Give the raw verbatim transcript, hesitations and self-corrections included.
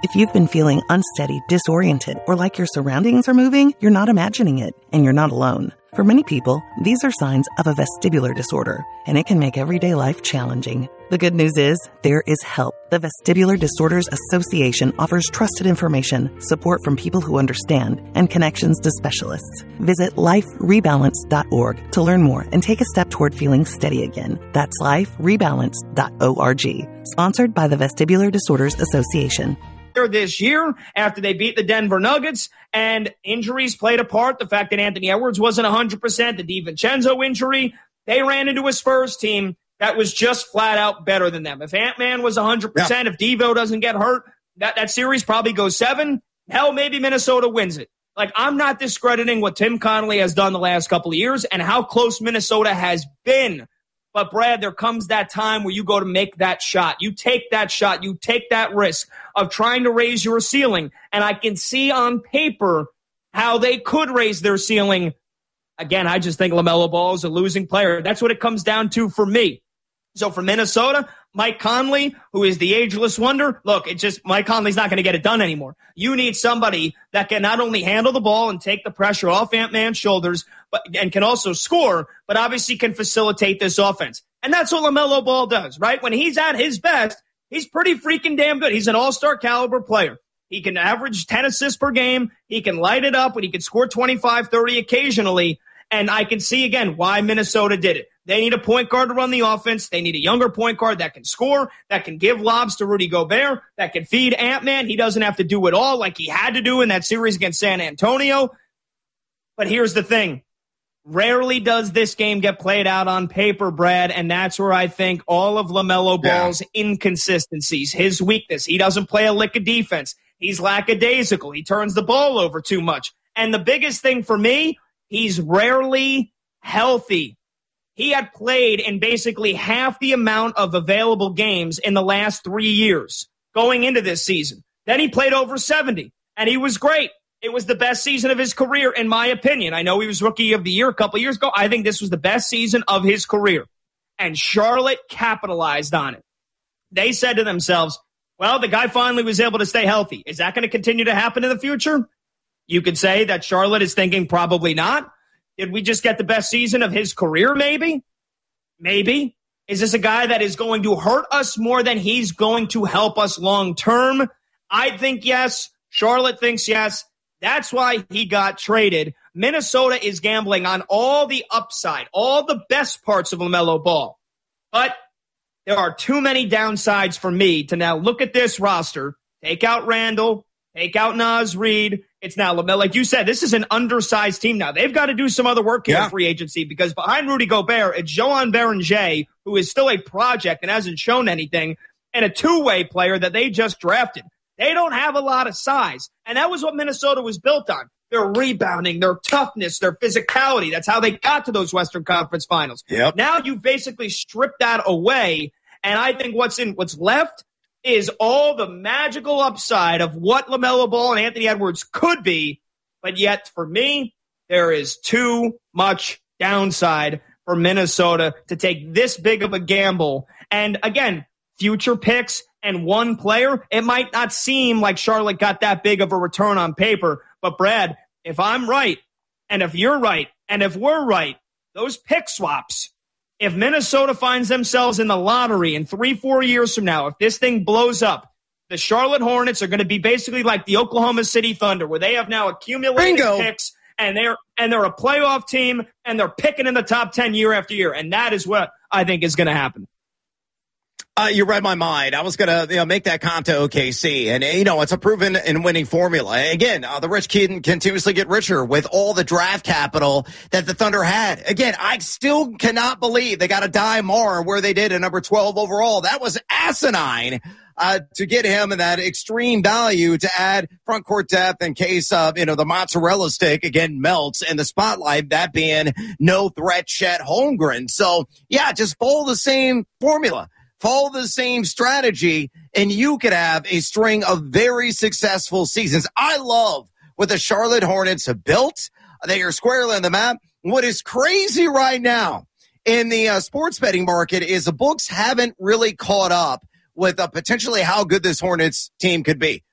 If you've been feeling unsteady, disoriented, or like your surroundings are moving, you're not imagining it, and you're not alone. For many people, these are signs of a vestibular disorder, and it can make everyday life challenging. The good news is, there is help. The Vestibular Disorders Association offers trusted information, support from people who understand, and connections to specialists. Visit life rebalance dot org to learn more and take a step toward feeling steady again. That's life rebalance dot org. Sponsored by the Vestibular Disorders Association. This year after they beat the Denver Nuggets, and injuries played a part. The fact that Anthony Edwards wasn't one hundred percent, the DiVincenzo injury, they ran into a Spurs team that was just flat out better than them. If Ant-Man was one hundred percent, yeah. if Devo doesn't get hurt, that, that series probably goes seven. Hell, maybe Minnesota wins it. Like, I'm not discrediting what Tim Connelly has done the last couple of years and how close Minnesota has been. But, Brad, there comes that time where you go to make that shot. You take that shot. You take that risk of trying to raise your ceiling. And I can see on paper how they could raise their ceiling. Again, I just think LaMelo Ball is a losing player. That's what it comes down to for me. So for Minnesota, Mike Conley, who is the ageless wonder, look, it just Mike Conley's not going to get it done anymore. You need somebody that can not only handle the ball and take the pressure off Ant-Man's shoulders, but and can also score, but obviously can facilitate this offense. And that's what LaMelo Ball does, right? When he's at his best, he's pretty freaking damn good. He's an all-star caliber player. He can average ten assists per game. He can light it up, and he can score twenty-five, thirty occasionally. And I can see, again, why Minnesota did it. They need a point guard to run the offense. They need a younger point guard that can score, that can give lobs to Rudy Gobert, that can feed Ant-Man. He doesn't have to do it all like he had to do in that series against San Antonio. But here's the thing. Rarely does this game get played out on paper, Brad, and that's where I think all of LaMelo Ball's yeah. inconsistencies, his weakness. He doesn't play a lick of defense. He's lackadaisical. He turns the ball over too much. And the biggest thing for me, he's rarely healthy. He had played in basically half the amount of available games in the last three years going into this season. Then he played over seventy, and he was great. It was the best season of his career, in my opinion. I know he was Rookie of the Year a couple years ago. I think this was the best season of his career. And Charlotte capitalized on it. They said to themselves, well, the guy finally was able to stay healthy. Is that going to continue to happen in the future? You could say that Charlotte is thinking probably not. Did we just get the best season of his career, maybe? Maybe. Is this a guy that is going to hurt us more than he's going to help us long term? I think yes. Charlotte thinks yes. That's why he got traded. Minnesota is gambling on all the upside, all the best parts of LaMelo Ball. But there are too many downsides for me to now look at this roster, take out Randall, take out Naz Reid. It's now LaMelo. Like you said, this is an undersized team now. They've got to do some other work here yeah. in free agency because behind Rudy Gobert, it's Joan Beranger, who is still a project and hasn't shown anything, and a two-way player that they just drafted. They don't have a lot of size, and that was what Minnesota was built on. Their rebounding, their toughness, their physicality. That's how they got to those Western Conference Finals. Yep. Now you basically stripped that away, and I think what's in what's left is all the magical upside of what LaMelo Ball and Anthony Edwards could be, but yet for me, there is too much downside for Minnesota to take this big of a gamble. And again, future picks and one player, it might not seem like Charlotte got that big of a return on paper, but Brad, if I'm right, and if you're right, and if we're right, those pick swaps, if Minnesota finds themselves in the lottery in three, four years from now, if this thing blows up, the Charlotte Hornets are going to be basically like the Oklahoma City Thunder, where they have now accumulated Bingo. picks, and they're and they're a playoff team, and they're picking in the top ten year after year, and that is what I think is going to happen. Uh, you read my mind. I was going to you know, make that comp to O K C. And, you know, it's a proven and winning formula. Again, uh, the rich can continuously get richer with all the draft capital that the Thunder had. Again, I still cannot believe they got a dime more where they did at number twelve overall. That was asinine uh, to get him in that extreme value to add front court depth in case, uh, you know, the mozzarella stick, again, melts in the spotlight, that being no threat Chet Holmgren. So, yeah, just follow the same formula. Follow the same strategy, and you could have a string of very successful seasons. I love what the Charlotte Hornets have built. They are squarely on the map. What is crazy right now in the uh, sports betting market is the books haven't really caught up with uh, potentially how good this Hornets team could be.